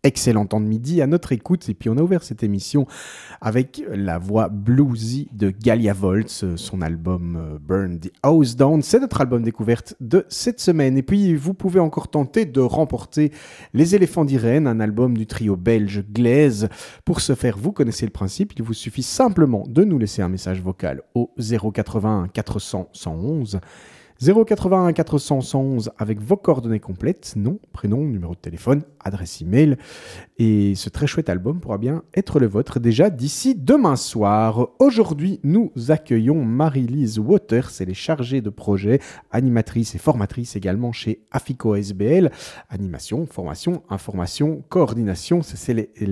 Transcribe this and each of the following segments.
excellent temps de midi à notre écoute. Et puis on a ouvert cette émission avec la voix bluesy de Galia Volts, son album Burn the House Down. C'est notre album découverte de cette semaine. Et puis vous pouvez encore tenter de remporter Les Éléphants d'Irène, un album du trio belge Glaise. Pour ce faire, vous connaissez le principe, il vous suffit simplement de nous laisser un message vocal au 081 400 111. 081 400 111 avec vos coordonnées complètes, nom, prénom, numéro de téléphone, adresse email. Et ce très chouette album pourra bien être le vôtre déjà d'ici demain soir. Aujourd'hui, nous accueillons Marie-Lise Waters, elle est chargée de projet, animatrice et formatrice également chez Afico SBL. Animation, formation, information, coordination, c'est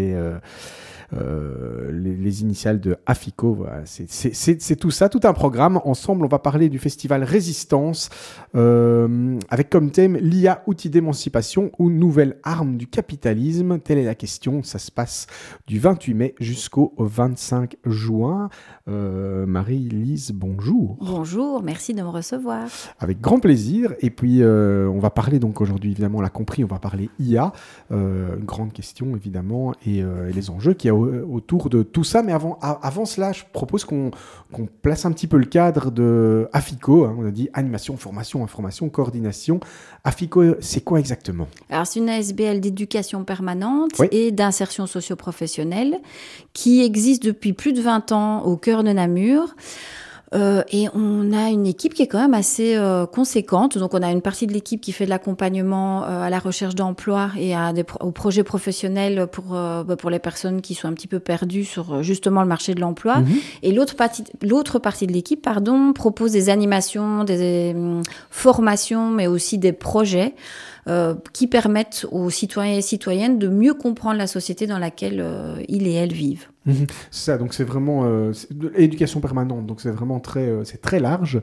les initiales de Afico, voilà. C'est tout ça, tout un programme. Ensemble, on va parler du festival Résistance avec comme thème l'IA, outil d'émancipation ou nouvelle arme du capitalisme. Telle est la question. Ça se passe du 28 mai jusqu'au 25 juin. Marie-Lise, bonjour. Bonjour, merci de me recevoir. Avec grand plaisir. Et puis, on va parler donc aujourd'hui, évidemment, on l'a compris, on va parler IA. Une grande question, évidemment, et les enjeux qu'il y a autour de tout ça. Mais avant cela, je propose qu'on place un petit peu le cadre de Afico. On a dit animation, formation, information, coordination. Afico, c'est quoi exactement ? Alors, c'est une ASBL d'éducation permanente et d'insertion socio-professionnelle qui existe depuis plus de 20 ans au cœur de Namur. Et on a une équipe qui est quand même assez conséquente. Donc, on a une partie de l'équipe qui fait de l'accompagnement à la recherche d'emploi et aux projets professionnels pour les personnes qui sont un petit peu perdues sur justement le marché de l'emploi. Et l'autre partie de l'équipe, propose des animations, des formations, mais aussi des projets qui permettent aux citoyens et citoyennes de mieux comprendre la société dans laquelle ils et elles vivent. C'est ça, donc c'est vraiment l'éducation permanente, donc c'est vraiment c'est très large.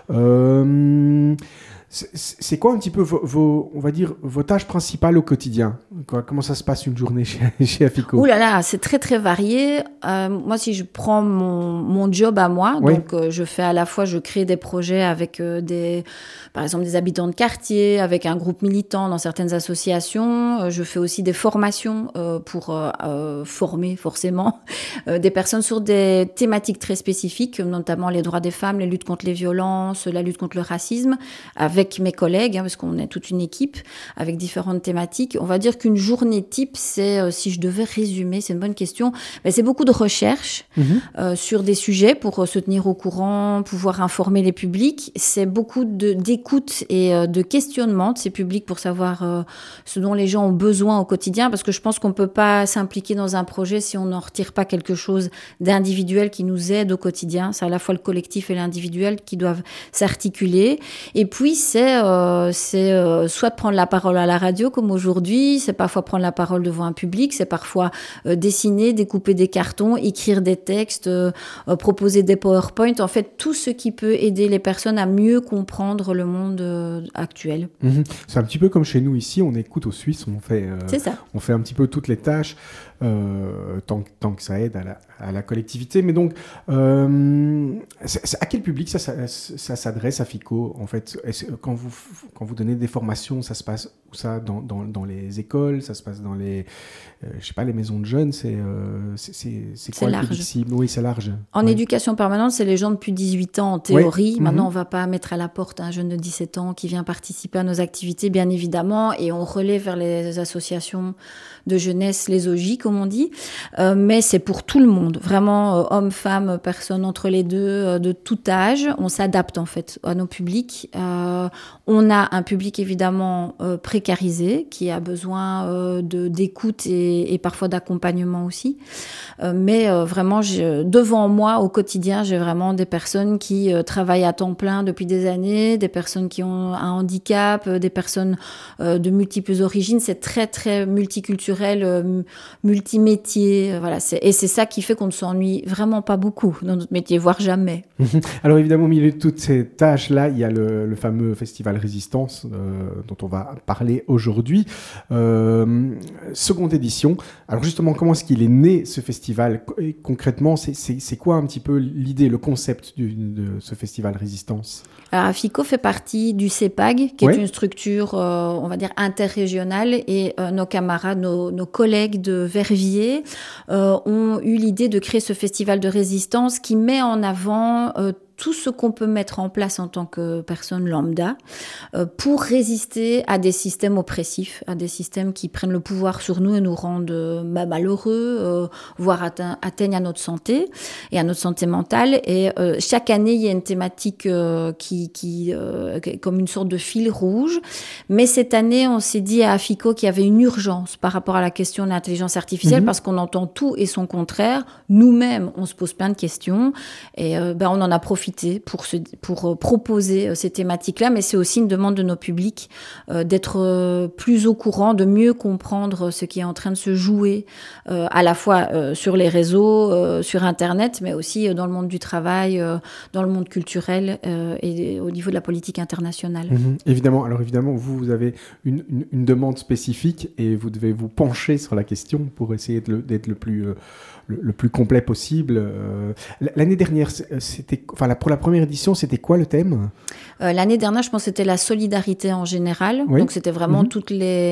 C'est quoi un petit peu on va dire, vos tâches principales au quotidien ? Comment ça se passe une journée chez Afico ? Ouh là là, c'est très très varié. Moi, si je prends mon job à moi, donc je fais à la fois, je crée des projets avec par exemple des habitants de quartier, avec un groupe militant dans certaines associations. Je fais aussi des formations pour former forcément des personnes sur des thématiques très spécifiques, notamment les droits des femmes, les luttes contre les violences, la lutte contre le racisme, avec mes collègues, parce qu'on est toute une équipe avec différentes thématiques. On va dire qu'une journée type, c'est, si je devais résumer, c'est une bonne question, mais c'est beaucoup de recherche sur des sujets pour se tenir au courant, pouvoir informer les publics. C'est beaucoup d'écoute et de questionnement de ces publics pour savoir ce dont les gens ont besoin au quotidien, parce que je pense qu'on ne peut pas s'impliquer dans un projet si on n'en retire pas quelque chose d'individuel qui nous aide au quotidien. C'est à la fois le collectif et l'individuel qui doivent s'articuler. Et puis, c'est soit de prendre la parole à la radio, comme aujourd'hui, c'est parfois prendre la parole devant un public, c'est parfois dessiner, découper des cartons, écrire des textes, proposer des PowerPoint, en fait, tout ce qui peut aider les personnes à mieux comprendre le monde actuel. C'est un petit peu comme chez nous ici, on écoute aux Suisses, c'est ça. On fait un petit peu toutes les tâches, tant que ça aide à la collectivité. Mais donc, à quel public ça s'adresse, Afico, en fait ? Quand vous donnez des formations, ça se passe où ça, dans les écoles, ça se passe dans les maisons de jeunes, c'est quoi le public cible ? Oui, c'est large. En éducation permanente, c'est les gens depuis 18 ans en théorie. Maintenant, on ne va pas mettre à la porte un jeune de 17 ans qui vient participer à nos activités, bien évidemment, et on relaie vers les associations de jeunesse, les OJ, comme on dit. Mais c'est pour tout le monde, vraiment hommes, femmes, personnes entre les deux, de tout âge. On s'adapte en fait à nos publics. On a un public évidemment précarisé qui a besoin d'écoute et parfois d'accompagnement aussi. Mais vraiment, devant moi au quotidien, j'ai vraiment des personnes qui travaillent à temps plein depuis des années, des personnes qui ont un handicap, des personnes de multiples origines. C'est très très multiculturel, multimétier. Voilà, et c'est ça qui fait qu'on ne s'ennuie vraiment pas beaucoup dans notre métier, voire jamais. Alors évidemment, au milieu de toutes ces tâches-là, il y a le fameux festival Résistance dont on va parler aujourd'hui. Seconde édition. Alors justement, comment est-ce qu'il est né ce festival ? Et concrètement, c'est quoi un petit peu l'idée, le concept de ce festival Résistance ? Alors, Afico fait partie du CEPAG, qui est une structure, on va dire, interrégionale, et nos camarades, nos collègues de Verviers ont eu l'idée de créer ce festival de résistance qui met en avant tout ce qu'on peut mettre en place en tant que personne lambda pour résister à des systèmes oppressifs, à des systèmes qui prennent le pouvoir sur nous et nous rendent malheureux, voire atteignent à notre santé et à notre santé mentale. Et chaque année, il y a une thématique qui comme une sorte de fil rouge. Mais cette année, on s'est dit à Afico qu'il y avait une urgence par rapport à la question de l'intelligence artificielle parce qu'on entend tout et son contraire. Nous-mêmes, on se pose plein de questions et on en a profité pour proposer ces thématiques-là, mais c'est aussi une demande de nos publics d'être plus au courant, de mieux comprendre ce qui est en train de se jouer à la fois sur les réseaux, sur Internet, mais aussi dans le monde du travail, dans le monde culturel et au niveau de la politique internationale. Évidemment, vous avez une demande spécifique et vous devez vous pencher sur la question pour essayer d'être le plus complet possible. L'année dernière, pour la première édition, c'était quoi le thème ? L'année dernière, je pense que c'était la solidarité en général. Oui. Donc, c'était vraiment toutes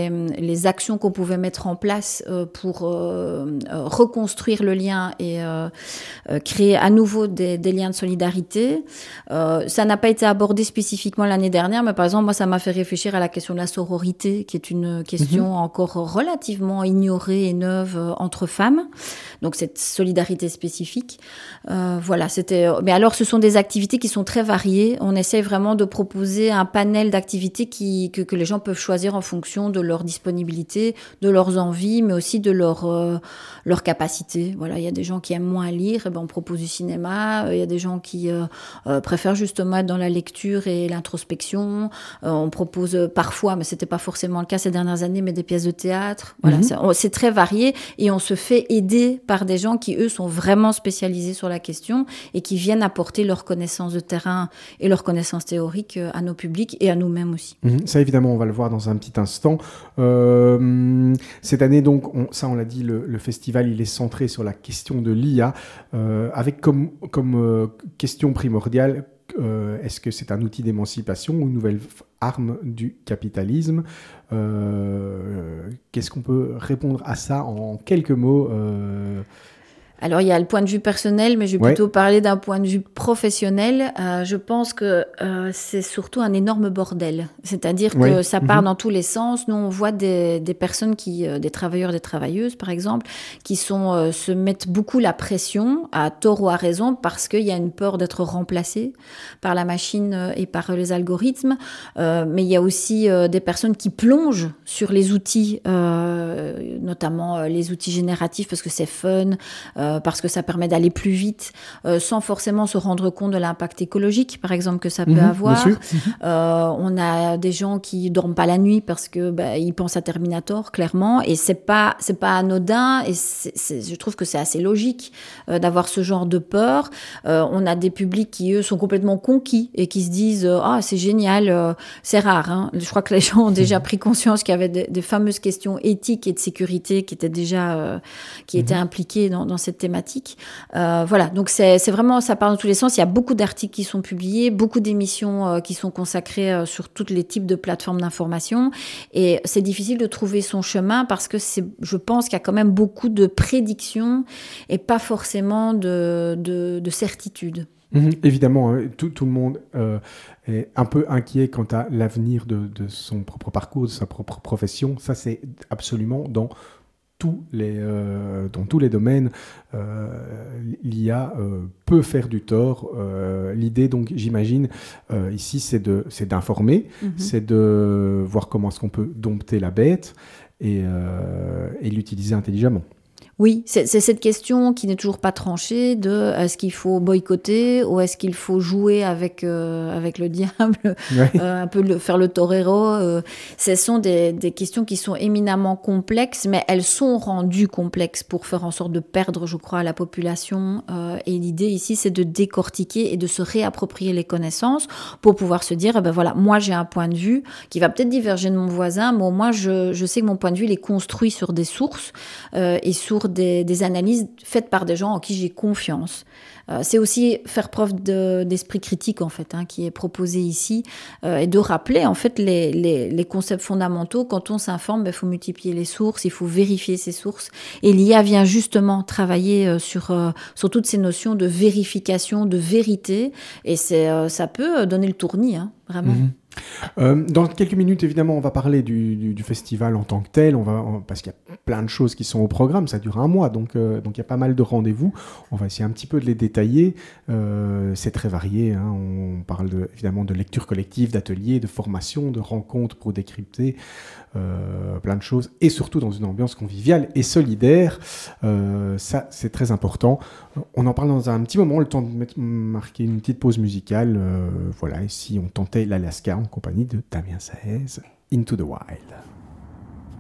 les actions qu'on pouvait mettre en place pour reconstruire le lien et créer à nouveau des liens de solidarité. Ça n'a pas été abordé spécifiquement l'année dernière, mais par exemple, moi, ça m'a fait réfléchir à la question de la sororité, qui est une question encore relativement ignorée et neuve entre femmes. Donc, cette solidarité spécifique. Voilà, c'était... Mais alors, ce sont des activités qui sont très variées. On essaie vraiment de proposer un panel d'activités que les gens peuvent choisir en fonction de leur disponibilité, de leurs envies, mais aussi de leur capacité. Voilà, il y a des gens qui aiment moins lire, et on propose du cinéma. Il y a des gens qui préfèrent justement être dans la lecture et l'introspection. On propose parfois, mais c'était pas forcément le cas ces dernières années, mais des pièces de théâtre. Voilà, c'est très varié et on se fait aider par des gens qui, eux, sont vraiment spécialisés sur la question et qui viennent apporter leur connaissance de terrain et leur connaissance théorique à nos publics et à nous-mêmes aussi. Ça, évidemment, on va le voir dans un petit instant. Cette année, donc, on l'a dit, le festival, il est centré sur la question de l'IA, avec comme question primordiale, est-ce que c'est un outil d'émancipation ou une nouvelle arme du capitalisme ? Qu'est-ce qu'on peut répondre à ça en quelques mots ? Alors, il y a le point de vue personnel, mais je vais plutôt parler d'un point de vue professionnel. Je pense que c'est surtout un énorme bordel. C'est-à-dire que ça part dans tous les sens. Nous, on voit des personnes des travailleurs, des travailleuses, par exemple, qui se mettent beaucoup la pression, à tort ou à raison, parce qu'il y a une peur d'être remplacés par la machine et par les algorithmes. Mais il y a aussi des personnes qui plongent sur les outils, notamment les outils génératifs, parce que c'est fun, parce que ça permet d'aller plus vite sans forcément se rendre compte de l'impact écologique, par exemple, que ça peut avoir. On a des gens qui dorment pas la nuit parce que ils pensent à Terminator, clairement, et c'est pas anodin, et je trouve que c'est assez logique d'avoir ce genre de peur. On a des publics qui, eux, sont complètement conquis et qui se disent c'est génial, c'est rare, hein. Je crois que les gens ont déjà pris conscience qu'il y avait des fameuses questions éthiques et de sécurité qui étaient déjà étaient impliquées dans cette thématique. Voilà, donc c'est vraiment, ça part dans tous les sens. Il y a beaucoup d'articles qui sont publiés, beaucoup d'émissions qui sont consacrées sur tous les types de plateformes d'information, et c'est difficile de trouver son chemin parce que je pense qu'il y a quand même beaucoup de prédictions et pas forcément de certitude. Évidemment, tout le monde est un peu inquiet quant à l'avenir de son propre parcours, de sa propre profession. Ça, c'est absolument dans tous les domaines. L'IA peut faire du tort. L'idée, donc, j'imagine, ici, c'est d'informer, c'est de voir comment est-ce qu'on peut dompter la bête et l'utiliser intelligemment. Oui, c'est cette question qui n'est toujours pas tranchée de est-ce qu'il faut boycotter ou est-ce qu'il faut jouer avec le diable, un peu faire le torero. Ce sont des questions qui sont éminemment complexes, mais elles sont rendues complexes pour faire en sorte de perdre, je crois, la population. Et l'idée ici, c'est de décortiquer et de se réapproprier les connaissances pour pouvoir se dire, voilà, moi j'ai un point de vue qui va peut-être diverger de mon voisin, mais au moins je sais que mon point de vue il est construit sur des sources et sur des analyses faites par des gens en qui j'ai confiance. C'est aussi faire preuve d'esprit critique, en fait, qui est proposé ici, et de rappeler, en fait, les concepts fondamentaux. Quand on s'informe, il faut multiplier les sources, il faut vérifier ces sources. Et l'IA vient justement travailler sur toutes ces notions de vérification, de vérité, et ça peut donner le tournis, vraiment. Dans quelques minutes, évidemment, on va parler du festival en tant que tel, parce qu'il y a plein de choses qui sont au programme, ça dure un mois, donc il y a pas mal de rendez-vous. On va essayer un petit peu de les détailler. C'est très varié, on parle évidemment de lecture collective, d'ateliers, de formation, de rencontres pour décrypter plein de choses, et surtout dans une ambiance conviviale et solidaire. Ça, c'est très important. On en parle dans un petit moment, le temps de marquer une petite pause musicale. Voilà, et si on tentait l'Alaska en compagnie de Damien Saez, Into the Wild.